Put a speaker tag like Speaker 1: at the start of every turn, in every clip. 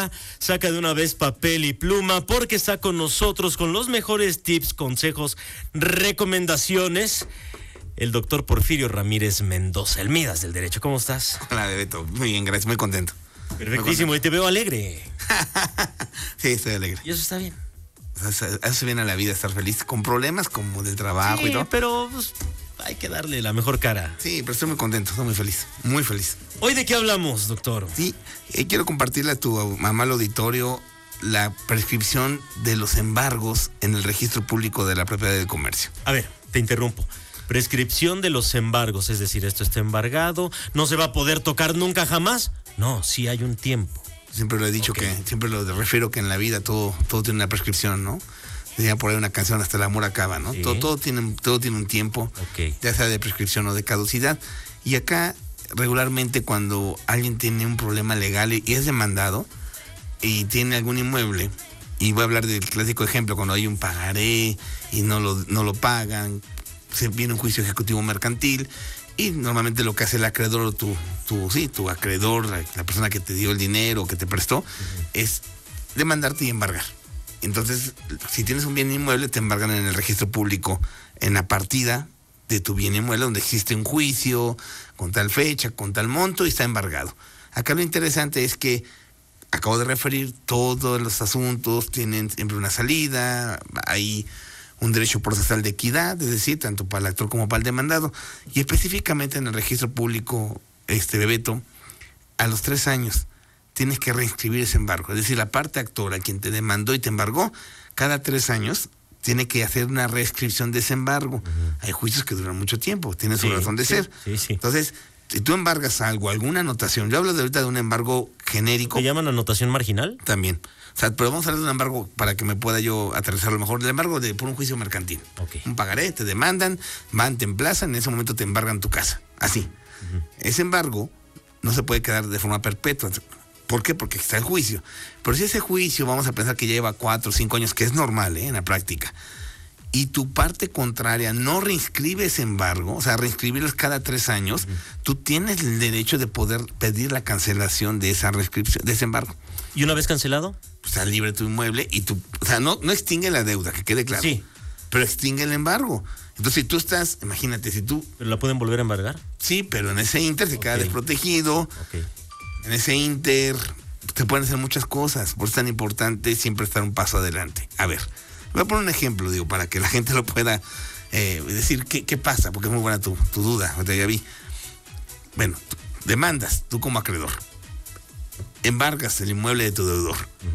Speaker 1: ya saca de una vez papel y pluma porque está con nosotros con los mejores tips, consejos, recomendaciones. El doctor Porfirio Ramírez Mendoza, el Midas del Derecho. ¿Cómo estás?
Speaker 2: Hola, Bebeto. Muy bien, gracias. Muy contento.
Speaker 1: Perfectísimo. Y te veo alegre.
Speaker 2: Sí, estoy alegre.
Speaker 1: Y eso está bien.
Speaker 2: Hace bien a la vida estar feliz. Con problemas como del trabajo y todo.
Speaker 1: Pero pues, hay que darle la mejor cara.
Speaker 2: Sí, pero estoy muy contento. Estoy muy feliz. Muy feliz.
Speaker 1: ¿Hoy de qué hablamos, doctor?
Speaker 2: Sí, quiero compartirle a tu mamá al auditorio la prescripción de los embargos en el registro público de la propiedad del comercio.
Speaker 1: A ver, te interrumpo. Prescripción de los embargos, es decir, esto está embargado, no se va a poder tocar nunca jamás. No, sí hay un tiempo.
Speaker 2: Siempre lo he dicho, siempre lo refiero que en la vida todo tiene una prescripción, ¿no? Tenía por ahí una canción, hasta el amor acaba, ¿no?
Speaker 1: Sí.
Speaker 2: Todo tiene un tiempo, ya sea de prescripción o de caducidad. Y acá, regularmente, cuando alguien tiene un problema legal y es demandado y tiene algún inmueble, y voy a hablar del clásico ejemplo, cuando hay un pagaré y no lo pagan, se viene un juicio ejecutivo mercantil y normalmente lo que hace el acreedor o tu acreedor, la persona que te dio el dinero, que te prestó, es demandarte y embargar. Entonces, si tienes un bien inmueble, te embargan en el registro público, en la partida de tu bien inmueble, donde existe un juicio, con tal fecha, con tal monto, y está embargado. Acá lo interesante es que, acabo de referir, todos los asuntos tienen siempre una salida, hay un derecho procesal de equidad, es decir, tanto para el actor como para el demandado. Y específicamente en el registro público, Bebeto, a los 3 años tienes que reinscribir ese embargo. Es decir, la parte actora, quien te demandó y te embargó, cada 3 años tiene que hacer una reinscripción de ese embargo. Hay juicios que duran mucho tiempo, tienen su razón de ser.
Speaker 1: Sí.
Speaker 2: Entonces, si tú embargas algo, alguna anotación, yo hablo de ahorita de un embargo genérico.
Speaker 1: ¿Me llaman anotación marginal?
Speaker 2: También. O sea, pero vamos a hablar de un embargo para que me pueda yo aterrizar lo mejor. El embargo por un juicio mercantil. Un pagaré, te demandan, te emplazan, en ese momento te embargan tu casa. Así. Ese embargo no se puede quedar de forma perpetua. ¿Por qué? Porque está el juicio. Pero si ese juicio, vamos a pensar que ya lleva 4 o 5 años, que es normal en la práctica, y tu parte contraria no reinscribe ese embargo, o sea, reinscribirlos cada 3 años, tú tienes el derecho de poder pedir la cancelación de esa reinscripción, de ese embargo.
Speaker 1: ¿Y una vez cancelado?
Speaker 2: Pues está libre tu inmueble y tú, o sea, no extingue la deuda, que quede claro.
Speaker 1: Sí.
Speaker 2: Pero extingue el embargo. Entonces, si tú estás, imagínate, si tú...
Speaker 1: ¿Pero la pueden volver a embargar?
Speaker 2: Sí, pero en ese inter se queda desprotegido. En ese inter te pueden hacer muchas cosas. Por eso es tan importante siempre estar un paso adelante. A ver, voy a poner un ejemplo, para que la gente lo pueda decir qué pasa, porque es muy buena tu duda, ya vi. Bueno, demandas, tú como acreedor. Embargas el inmueble de tu deudor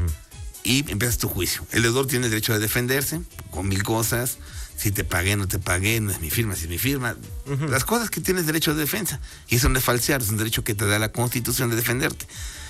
Speaker 2: y empiezas tu juicio. El deudor tiene el derecho de defenderse con 1000 cosas. Si te pagué, no te pagué, no es mi firma, si es mi firma. Las cosas que tienes derecho de defensa. Y eso no es falsear, es un derecho que te da la Constitución de defenderte.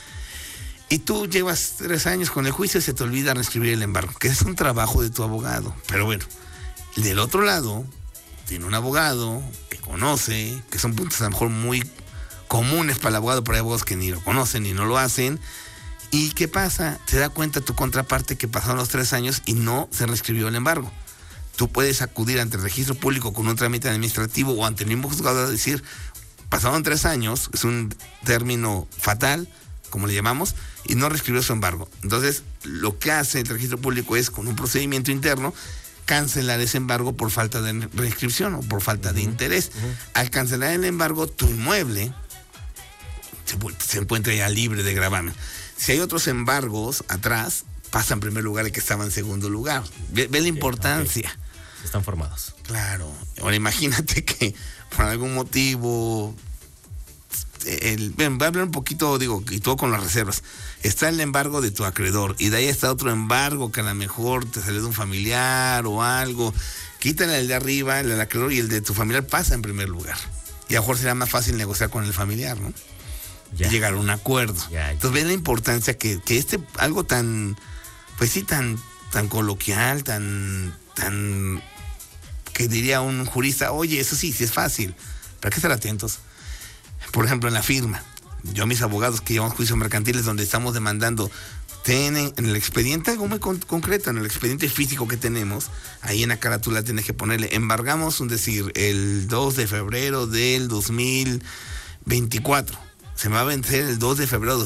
Speaker 2: Y tú llevas 3 años con el juicio y se te olvida reescribir el embargo, que es un trabajo de tu abogado. Pero bueno, del otro lado, tiene un abogado que conoce, que son puntos a lo mejor muy comunes para el abogado, pero hay abogados que ni lo conocen ni no lo hacen. ¿Y qué pasa? Se da cuenta tu contraparte que pasaron los 3 años y no se reescribió el embargo. Tú puedes acudir ante el registro público con un trámite administrativo o ante el mismo juzgado a decir, pasaron 3 años, es un término fatal, como le llamamos, y no reescribió su embargo. Entonces, lo que hace el registro público es, con un procedimiento interno, cancelar ese embargo por falta de reinscripción o por falta de interés. Al cancelar el embargo, tu inmueble se encuentra ya libre de gravamen. Si hay otros embargos atrás, pasa en primer lugar el que estaba en segundo lugar. Ve la importancia.
Speaker 1: Están formados.
Speaker 2: Claro. Ahora imagínate que por algún motivo, voy a hablar un poquito, y todo con las reservas. Está el embargo de tu acreedor y de ahí está otro embargo que a lo mejor te salió de un familiar o algo. Quítale el de arriba, el del acreedor, y el de tu familiar pasa en primer lugar. Y a lo mejor será más fácil negociar con el familiar, ¿no? Y llegar a un acuerdo. Entonces ven la importancia que algo tan, pues sí, tan coloquial, tan que diría un jurista, oye, eso sí es fácil, pero hay que estar atentos. Por ejemplo, en la firma, yo a mis abogados que llevamos juicios mercantiles donde estamos demandando, tienen en el expediente algo muy concreto, en el expediente físico que tenemos, ahí en la carátula tienes que ponerle, embargamos, el 2 de febrero del 2024, se me va a vencer el 2 de febrero